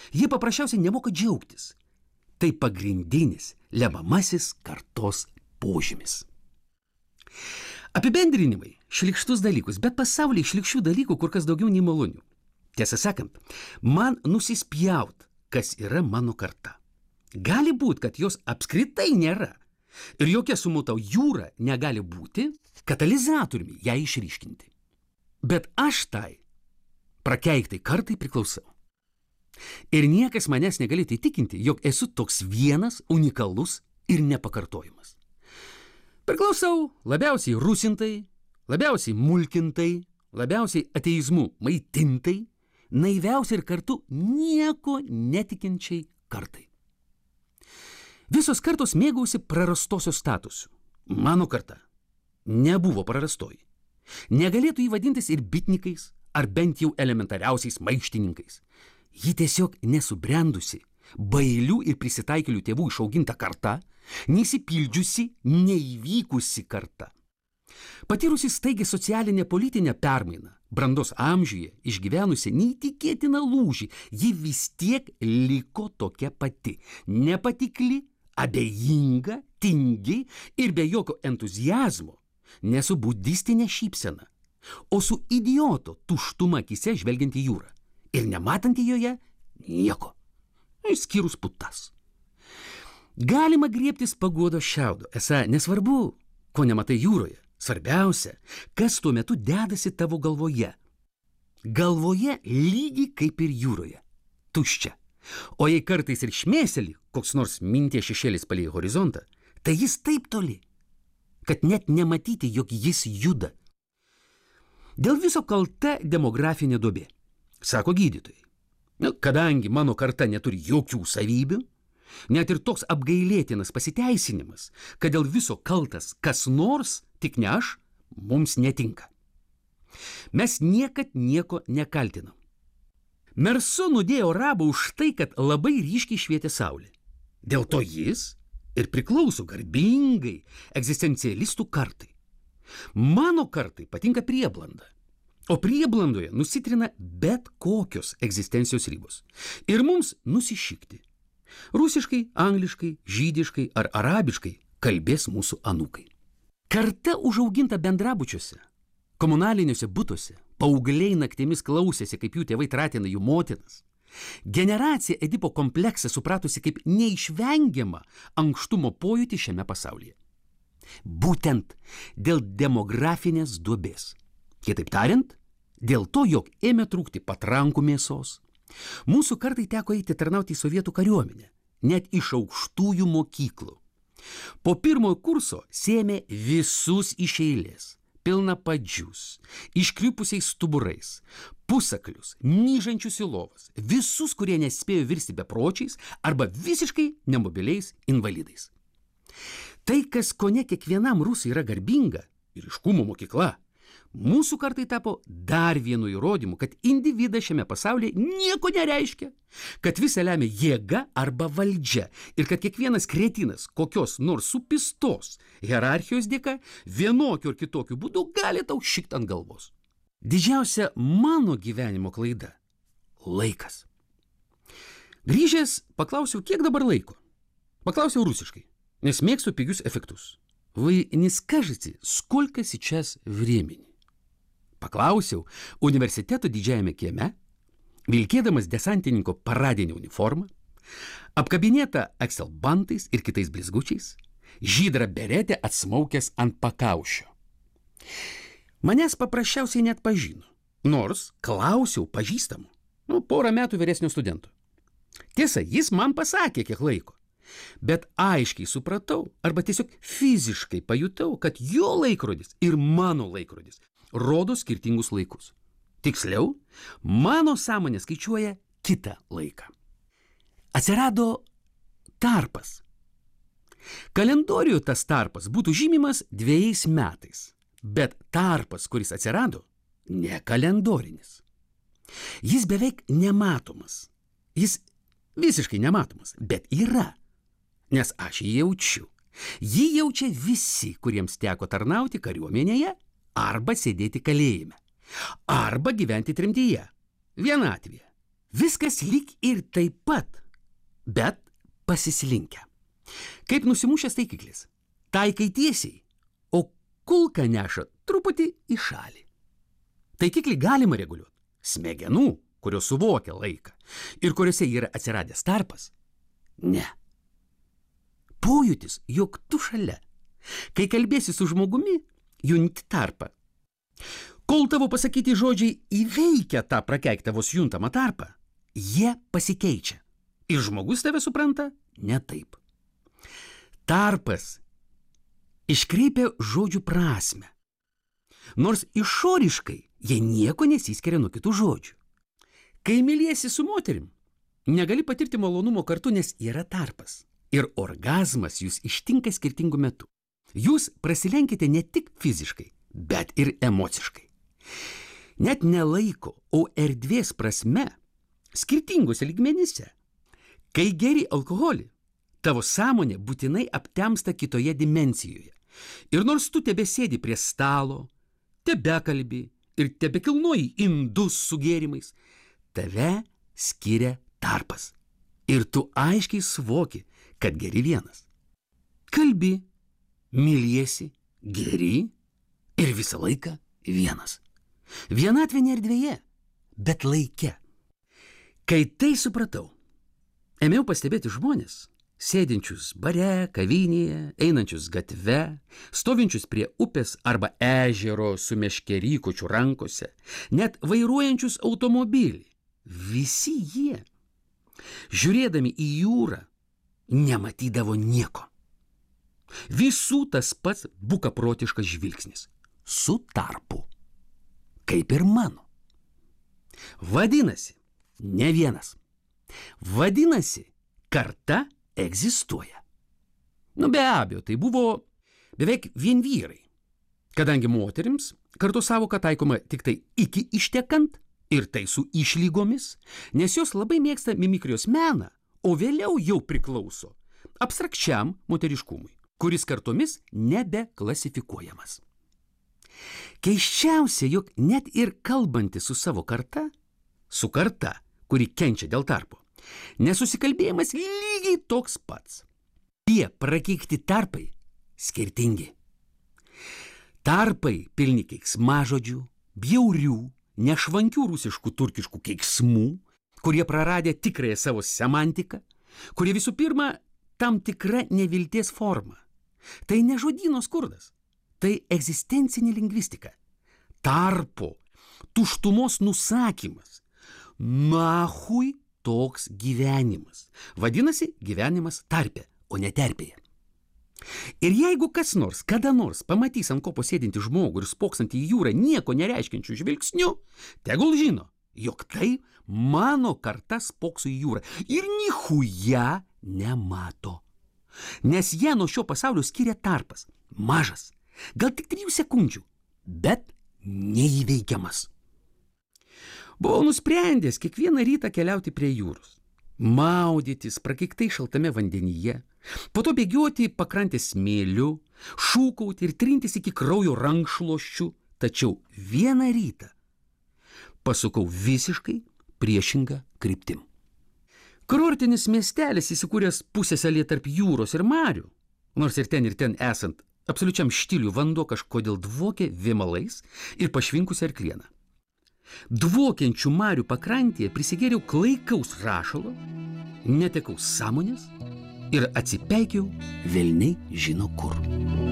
Jie paprasčiausiai nemoka džiaugtis. Tai pagrindinis lemiamasis kartos požymis. Apibendrinimai – šlykštus dalykus, bet pasaulyje šlykščių dalykų kur kas daugiau nei malonių. Tiesą sakant, man nusispjaut, kas yra mano karta. Gali būti, kad jos apskritai nėra. Ir jokia sumutau jūra negali būti katalizatoriumi ją išryškinti. Bet aš tai prakeiktai kartai priklausau. Ir niekas manęs negalėtų įtikinti, jog esu toks vienas, unikalus ir nepakartojimas. Priklausau labiausiai rusintai, labiausiai mulkintai, labiausiai ateizmu maitintai, naiviausiai ir kartu nieko netikinčiai kartai. Visos kartos mėgausi prarastosios statusu. Mano karta nebuvo prarastoji. Negalėtų jį vadintis ir bitnikais, ar bent jau elementariausiais maištininkais. Ji tiesiog nesubrendusi, bailių ir prisitaikėlių tėvų išauginta karta, nesipildžiusi, neįvykusi karta. Patyrusi staigią socialinę politinę permainą, brandos amžiuje išgyvenusi neįtikėtiną lūžį, ji vis tiek liko tokia pati, nepatikli, abejinga, tingi ir be jokio entuziazmo, ne su budistinė šypsena, o su idioto tuštuma akyse žvelgiant į jūrą ir nematant joje nieko, išskyrus putas. Galima griebtis paguodos šiaudo, esą nesvarbu, ko nematai jūroje, svarbiausia, kas tuo metu dedasi tavo galvoje. Galvoje lygiai kaip ir jūroje, tuščia. O jei kartais ir šmėseli koks nors minties šešėlis palei horizontą, tai jis taip toli, kad net nematyti, jog jis juda. Dėl viso kalta demografinė duobė, sako gydytojai. Kadangi mano karta neturi jokių savybių, net ir toks apgailėtinas pasiteisinimas, kad dėl viso kaltas kas nors, tik ne aš, mums netinka. Mes niekad nieko nekaltinam. Merso nudėjo rabą už tai, kad labai ryškiai švietė saulė. Dėl to jis ir priklauso garbingai egzistencialistų kartai. Mano kartai patinka prieblanda, o prieblandoje nusitrina bet kokios egzistencijos ribos. Ir mums nusišikti. Rusiškai, angliškai, žydiškai ar arabiškai kalbės mūsų anūkai. Karta užauginta bendrabučiuose, komunaliniuose butuose, paaugliai naktimis klausėsi, kaip jų tėvai tratina jų motinas. Generacija Edipo kompleksą supratusi kaip neišvengiamą ankštumo pojūtį šiame pasaulyje. Būtent dėl demografinės duobės. Kitaip tariant, dėl to, jog ėmė trūkti patrankų mėsos. Mūsų kartai teko eiti tarnauti į sovietų kariuomenę, net iš aukštųjų mokyklų. Po pirmojo kurso sėmė visus iš eilės. Pilnapadžius, iškrypusiais stuburais, pusaklius, myžančius į lovas, visus, kurie nespėjo virsti bepročiais arba visiškai nemobiliais invalidais. Tai, kas kone kiekvienam rusui yra garbinga, vyriškumo mokykla, mūsų kartai tapo dar vienu įrodymu, kad individas šiame pasaulyje nieko nereiškia, kad visa lemia jėga arba valdžia ir kad kiekvienas kretinas kokios nors supistos hierarchijos dėka vienokiu ar kitokiu būdu gali tau šikt ant galvos. Didžiausia mano gyvenimo klaida – laikas. Grįžęs paklausiau, kiek dabar laiko. Paklausiau rusiškai, nes mėgstu pigius efektus. Вы не скажете, сколько сейчас времени? Paklausiau universiteto didžiajame kieme, vilkėdamas desantininko paradinę uniformą, apkabinėtą Excel bantais ir kitais blizgučiais, žydrą beretę atsmaukęs ant pakaušio. Manęs paprasčiausiai net pažino, nors klausiau pažįstamų, porą metų vyresnio studento. Tiesa, jis man pasakė, kiek laiko, bet aiškiai supratau arba tiesiog fiziškai pajutau, kad jo laikrodis ir mano laikrodis rodo skirtingus laikus. Tiksliau, mano sąmonė skaičiuoja kitą laiką. Atsirado tarpas. Kalendoriuje tas tarpas būtų žymimas 2 metais, bet tarpas, kuris atsirado, ne kalendorinis. Jis beveik nematomas. Jis visiškai nematomas, bet yra, nes aš jį jaučiu. Jį jaučia visi, kuriems teko tarnauti kariuomenėje arba sėdėti kalėjime, arba gyventi tremtyje, vienatvėje, Viskas lyg ir taip pat, bet pasislinkę. Kaip nusimušęs taikiklis. Taikai tiesiai, o kulka neša truputį į šalį. Taikiklį galima reguliuoti. Smegenų, kurios suvokia laiką ir kuriuose yra atsiradęs tarpas. Ne. Pojūtis, jog tu šalia. Kai kalbėsi su žmogumi, junti tarpą. Kol tavo pasakyti žodžiai įveikia tą prakeiktą vos juntamą tarpą, jie pasikeičia. Ir žmogus tave supranta ne taip. Tarpas iškreipia žodžių prasmę. Nors išoriškai jie nieko nesiskiria nuo kitų žodžių. Kai myliesi su moterim, negali patirti malonumo kartu, nes yra tarpas. Ir orgazmas jūs ištinka skirtingų metų. Jūs prasilenkite ne tik fiziškai, bet ir emociškai. Net ne laiko, o erdvės prasme, skirtingose lygmenyse. Kai geri alkoholį, tavo sąmonė būtinai aptemsta kitoje dimensijoje. Ir nors tu tebesėdi prie stalo, tebekalbi ir tebekilnoji indus su gėrimais, tave skiria tarpas. Ir tu aiškiai suvoki, kad geri vienas. Kalbi, myliesi, geri ir visą laiką vienas. Vienatvė ne erdvėje, bet laike. Kai tai supratau, ėmiau pastebėti žmonės, sėdinčius bare, kavinėje, einančius gatve, stovinčius prie upės arba ežero su meškerykočiu rankose, net vairuojančius automobilį. Visi jie, žiūrėdami į jūrą, nematydavo nieko. Visų tas pats bukaprotiškas žvilgsnis, su tarpu, kaip ir mano. Vadinasi, ne vienas. Vadinasi, karta egzistuoja. Be abejo, tai buvo beveik vien vyrai, kadangi moterims kartu sąvoka taikoma tik tai iki ištekant ir tai su išlygomis, nes jos labai mėgsta mimikrijos meną, o vėliau jau priklauso abstrakčiam moteriškumui, kuris kartomis nebeklasifikuojamas. Keisčiausia, jog net ir kalbantis su savo karta, kuri kenčia dėl tarpo, nesusikalbėjimas lygiai toks pats. Tie prakeikti tarpai skirtingi. Tarpai pilni keiksmažodžių, bjaurių, nešvankių rusiškų turkiškų keiksmų, kurie praradę tikrąją savo semantiką, kurie visų pirma tam tikra nevilties forma. Tai ne žodyno skurdas, tai egzistencinė lingvistika. Tarpo, tuštumos nusakymas. Nahui toks gyvenimas. Vadinasi, gyvenimas tarpe, o ne terpėje. Ir jeigu kas nors, kada nors pamatys ant kopo sėdinti žmogų ir spoksantį į jūrą nieko nereiškiančių žvilgsnių, tegul žino, jog tai mano karta spokso į jūrą ir nichuja nemato. Nes ją nuo šio pasaulio skiria tarpas, mažas, gal tik 3 sekundžių, bet neįveikiamas. Buvau nusprendęs kiekvieną rytą keliauti prie jūros, maudytis prakeiktai šaltame vandenyje, po to bėgioti pakrantės smėliu, šūkauti ir trintis iki kraujo rankšluosčių, tačiau vieną rytą pasukau visiškai priešingą kryptim. Kurortinis miestelis įsikūręs pusiasalyje tarp jūros ir marių, nors ir ten esant absoliučiam štiliui vanduo kažkodėl dvokė vėmalais ir pašvinkusią arklieną. Dvokiančių marių pakrantėje prisigėriau klaikaus rašalo, netekau sąmonės ir atsipeikiau velniai žino kur.